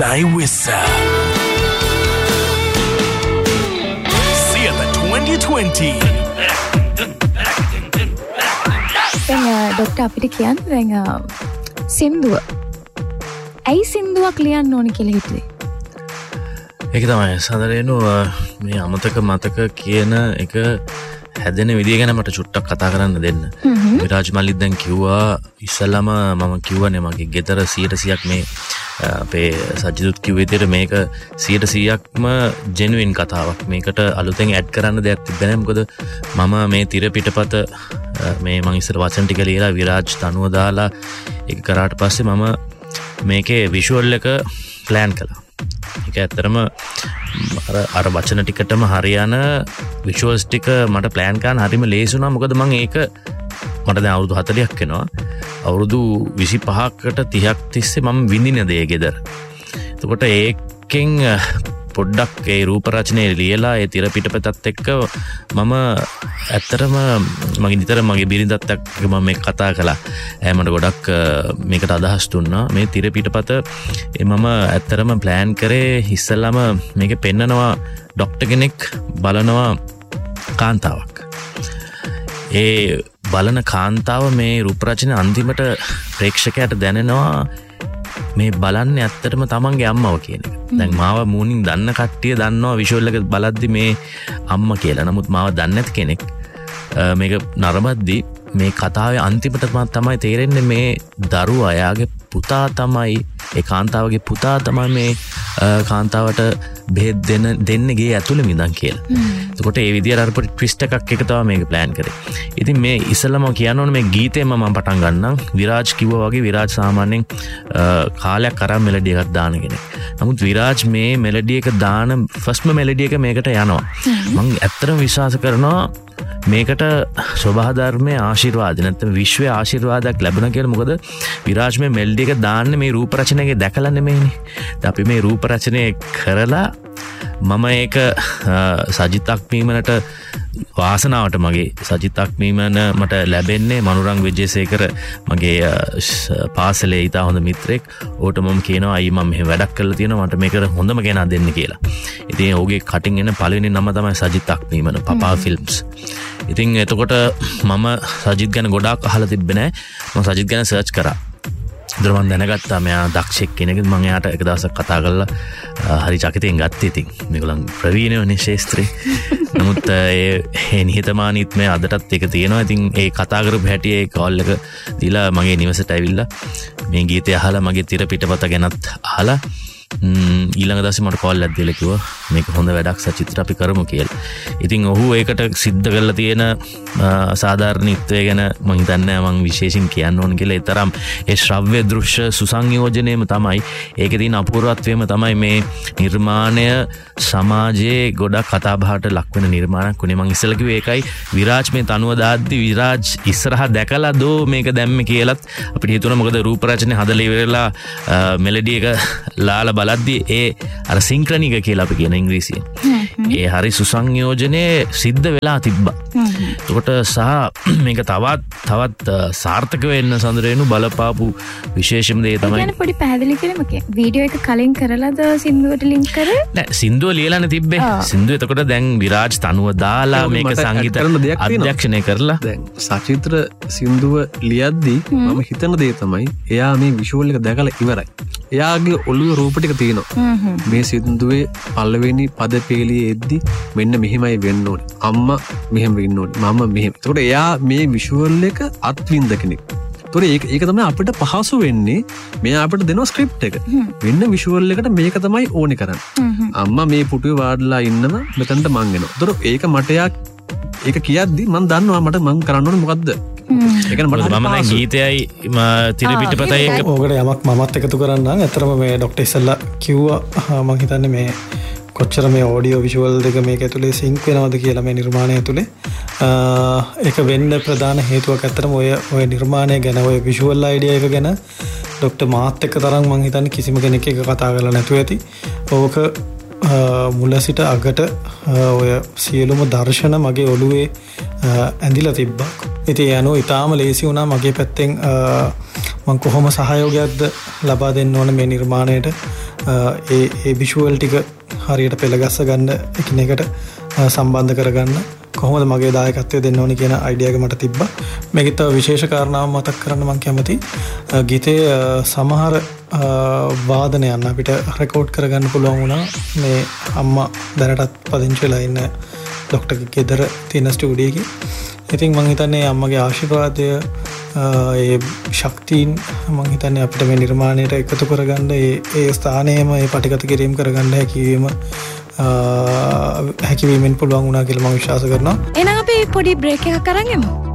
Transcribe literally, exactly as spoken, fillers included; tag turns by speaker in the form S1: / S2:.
S1: Chennai Wissa. Siapa twenty twenty.
S2: දැන් doctor අපිට කියන්න දැන් සින්දුව. ඇයි සින්දුවක් ලියන්න ඕනේ කියලා හිතුවේ?
S3: ඒක තමයි සාදරේනු මේ අමතක මතක කියන එක හැදෙන විදිය ගැන මට චුට්ටක් කතා කරන්න දෙන්න. විරාජ් මල්ලිත් දැන් කිව්වා ඉස්සල්ලාම මම කිව්වනේ මගේ ගෙදර සියයට සීයක් මේ අපේ සජිදුත් කිව්ව විදිහට මේක සියයට සීයක්ම ජෙනුයින් කතාවක්. මේකට අලුතෙන් ඇඩ් කරන්න දෙයක් තිබ්බේ නැහැ. මොකද මම මේ තිර පිටපත මේ මං ඉස්සර වචන ටික ලියලා විරාජ් තනුව දාලා ඒක කරාට පස්සේ මම මේකේ විෂුවල් එක ප්ලෑන් කළා. ඒක ඇත්තටම අර අර වචන ටිකටම හරියන විෂුවල්ස් ටික මට ප්ලෑන් කරන්න හරිම ලේසි වුණා. මොකද මම ඒක මට දැන් අවුරුදු හතළියක් වෙනවා. අවුරුදු විසිපහකට තිහක් තිස්සේ මම විඳින දේ ගෙදර. එතකොට ඒකෙන් පොඩ්ඩක් ඒ රූප රචනය ලියලා ඒ තිර පිටපතත් එක්ක මම ඇත්තටම මගේ නිතර මගේ බිරිඳත් එක්ක මම මේක කතා කළා. මට ගොඩක් මේකට අදහස් දුන්නා. මේ තිර පිටපත මම ඇත්තටම ප්ලෑන් කරේ ඉස්සෙල්ලාම මේක පෙන්නනවා ડોක්ටර් කෙනෙක් බලනවා කාන්තාවක්. ඒ බලන කාන්තාව මේ රූප රචන අන්තිමට ප්‍රේක්ෂකයාට දැනෙනවා මේ බලන්නේ ඇත්තටම තමන්ගේ අම්මව කියන එක. දැන් මාව මූණින් දන්න කට්ටිය දන්නවා විෂුවල් එක බලද්දි මේ අම්මා කියලා. නමුත් මාව දන්නේ නැති කෙනෙක් මේක නරඹද්දි මේ කතාවේ අන්තිමට තමයි තේරෙන්නේ මේ දරුවා එයාගේ පුතා තමයි ඒ කාන්තාවගේ පුතා තමයි මේ කාන්තාවට බෙහෙත් දෙන්න දෙන්නේ ගේ ඇතුළේ මිදන් කියලා. එතකොට ඒ විදියට අර පොඩි ට්විස්ට් එකක් එක තමයි මේක ප්ලෑන් කරේ. ඉතින් මේ ඉස්සෙල්ලාම කියන්න ඕනේ මේ ගීතේම මම පටන් ගන්නම්. විරාජ් කිව්වා වගේ විරාජ් සාමාන්‍යයෙන් කාලයක් කරන් මෙලඩි එකක් දාන කෙනෙක්. නමුත් විරාජ් මේ මෙලඩි එක දාන ෆස්ට්ම මෙලඩි එක මේකට යනවා. මම ඇත්තටම විශ්වාස කරනවා මේකට ස්වභාව ධර්මයේ ආශිර්වාද නැත්නම් විශ්වයේ ආශිර්වාදයක් ලැබුණා කියලා. මොකද විරාජ් මේ මෙලඩි එක දාන්නේ මේ රූප රචනයේ දැකලා නෙමෙයිනේ. අපි මේ රූප රචනය කරලා මම ඒක සජිත් අක්මීමනට වාසනාවට මගේ සජිත් අක්මීමන මට ලැබෙන්නේ මනුරංග විජේසේකර මගේ පාසලේ ඉතා හොඳ මිත්‍රෙක්. ඕට මම කියනවා අයි මම මෙහෙම වැඩක් කරලා තියෙනවා මට මේකට හොඳම කෙනා දෙන්න කියලා. ඉතින් ඔහුගේ කටින් එන පළවෙනි නම තමයි සජිත් අක්මීමන පපා ෆිල්ම්ස්. ඉතින් එතකොට මම සජිත් ගැන ගොඩාක් අහලා තිබ්බේ නැහැ. මම සජිත් ගැන සර්ච් කරා. ඉතින් මම දැනගත්තා මෙයා දක්ෂෙක් කෙනෙක්. මම එයාට එක දවසක් කතා කරලා හරි චකිතෙන් ගත්තා. ඉතින් මේගොල්ලන් ප්‍රවීණයෝනේ ශාස්ත්‍රේ. නමුත් ඒ නිහතමානීත්වය අදටත් ඒක තියෙනවා. ඉතින් ඒ කතා කරපු හැටි ඒ කෝල් එක දීලා මගේ නිවසට ඇවිල්ලා මේ ගීතය අහලා මගේ තිර පිටපත ගැනත් අහලා ඊළඟ දවසේ මට කෝල් එකක් දීලා කිව්වා මේක හොඳ වැඩක් සචිත්‍ර අපි කරමු කියලා. ඉතින් ඔහු ඒකට සිද්ධ කරලා තියෙන සාධාරණීත්වය ගැන මම හිතන්නේ මම විශේෂයෙන් කියන්න ඕන කියලා. ඒ තරම් ඒ ශ්‍රව්‍ය දෘශ්‍ය සුසංයෝජනයේම තමයි ඒකේ තියෙන අපූර්වත්වයම තමයි මේ නිර්මාණය සමාජයේ ගොඩක් කතා බහට ලක් වෙන නිර්මාණයක් උනේ. මම ඉස්සෙල්ලා කිව්වේ ඒකයි විරාජ් මේ තනුව දාද්දි විරාජ් ඉස්සරහා දැකලා දෝ මේක දැම්මේ කියලාත් අපිට හිතුණා. මොකද රූප රචනය හදලා ඉවරලා මෙලඩි එක ලාලා බලද්දි ඒ අර සින්ක්‍රනික කියලා අපි කියන ඉංග්‍රීසියෙන් ඒ හරි සුසංයෝජනයේ සිද්ධ වෙලා තිබ්බා. එතකොට සහ මේක තවත් තවත් සාර්ථක වෙන්න සඳරේනු බලපාපු විශේෂම දේ තමයි.
S2: يعني පොඩි පැහැදිලි කරමුද? වීඩියෝ එක කලින් කරලාද සින්දුවට ලින්ක් කරේ?
S3: නෑ සින්දුව ලියලානේ තිබ්බේ. සින්දුව එතකොට දැන් විරාජ් තනුව දාලා මේක සංගීත අධ්‍යක්ෂණය කරලා
S4: දැන් සචිත්‍ර සින්දුව ලියද්දි මම හිතන දේ තමයි එයා මේ විෂුවල් එක දැකලා ඉවරයි. එයාගේ ඔළුවේ රූප ටික තියෙනවා. මේ සින්දුවේ පළවෙනි පද පේලියේ එද්දි මෙන්න මෙහෙමයි වෙන්න ඕනේ. අම්මා මෙහෙම වෙන්න ඕනේ. මම මෙහෙම. ඒකට එයා මේ විෂුවල් එක අත්විඳ කෙනෙක්. ඒතොර ඒක ඒක තමයි අපිට පහසු වෙන්නේ. මෙයා අපිට දෙනවා ස්ක්‍රිප්ට් එක. වෙන්න විෂුවල් එකට මේක තමයි ඕනේ කරන්නේ. අම්මා මේ පුටුවේ වාඩිලා ඉන්නවා මෙතනට මං එනවා. ඒතොර ඒක මට යා ඒක කියද්දි මං දන්නවා මට මං කරන්න ඕනේ මොකද්ද? ඒක මට
S3: මම දැන් ගීතයයි තිර පිටපතයි එක
S5: ඕකට යමක් මමත් එකතු කරන්න. ඇත්තටම මේ ડોක්ටර් ඉස්සල්ලා කිව්වා මං හිතන්නේ මේ කොච්චර මේ ඔඩියෝ විෂුවල් දෙක මේක ඇතුලේ සින්ක් වෙනවද කියලා මේ නිර්මාණය ඇතුලේ. ඒක වෙන්න ප්‍රධාන හේතුවක් ඇත්තටම ඔය ඔය නිර්මාණය ගැන ඔය විෂුවල් අයිඩියා එක ගැන ડોක්ටර් මාත් එක්ක තරම් මං හිතන්නේ කිසිම කෙනෙක් එක කතා කරලා නැතුව ඇති. ඕක මුල සිට අගට ඔය සියලුම දර්ශන මගේ ඔළුවේ ඇඳිලා තිබ්බා. ඉතින් යනෝ ඊටාම ලේසි වුණා මගේ පැත්තෙන් මම කොහොම සහයෝගයක්ද ලබා දෙන්න ඕන මේ නිර්මාණයට. ඒ ඒ විෂුවල් ටික හරියට පෙළගස්ස ගන්න එකිනෙකට සම්බන්ධ කරගන්න කොහොමද මගේ දායකත්වය දෙන්න ඕනි කියන අයිඩියා එක මට තිබ්බා. මේකේ තව විශේෂ කාරණාවක් මතක් කරන්න මම කැමතියි. ගීතයේ සමහර වාදනයන් අපිට රෙකෝඩ් කරගන්න පුළුවන් වුණා මේ අම්මා දැනටත් පදිංචි වෙලා ඉන්න ડોක්ටර්ගේ ගෙදර තියෙන ස්ටුඩියෝ එකේ. ඉතින් මම හිතන්නේ අම්මගේ ආශිර්වාදය ඒ ශක්තියින් මම හිතන්නේ අපිට මේ නිර්මාණයට එකතු කරගන්න ඒ ඒ ස්ථානයේම ඒ පටිගත කිරීම කරගන්න හැකියවීම හැකිවීමෙන් පුළුවන් වුණා කියලා මම විශ්වාස කරනවා.
S2: එහෙනම් අපි පොඩි බ්‍රේක් එකක් අරන් යමු.